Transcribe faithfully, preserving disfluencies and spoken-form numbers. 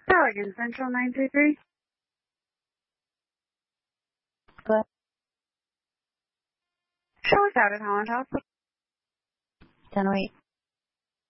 Pelican Central nine three three. Good. Show us out at Holland House. ten oh eight.